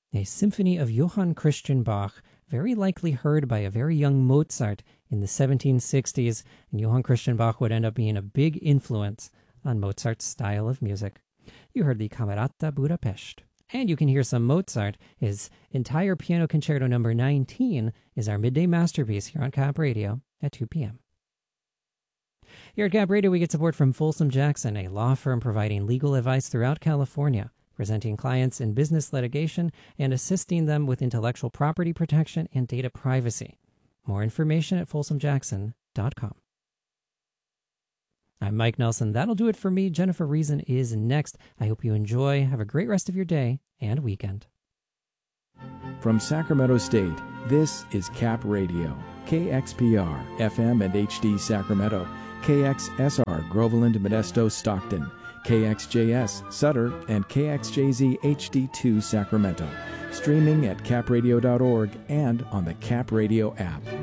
a symphony of Johann Christian Bach, very likely heard by a very young Mozart in the 1760s, and Johann Christian Bach would end up being a big influence on Mozart's style of music. You heard the Camerata Budapest. And you can hear some Mozart. His entire Piano Concerto number 19 is our midday masterpiece here on Cap Radio at 2 p.m. Here at Cap Radio, we get support from Folsom Jackson, a law firm providing legal advice throughout California, presenting clients in business litigation and assisting them with intellectual property protection and data privacy. More information at folsomjackson.com. I'm Mike Nelson. That'll do it for me. Jennifer Reason is next. I hope you enjoy. Have a great rest of your day and weekend. From Sacramento State, this is Cap Radio, KXPR, FM and HD Sacramento, KXSR, Groveland, Modesto, Stockton, KXJS, Sutter, and KXJZ HD2 Sacramento. Streaming at capradio.org and on the Cap Radio app.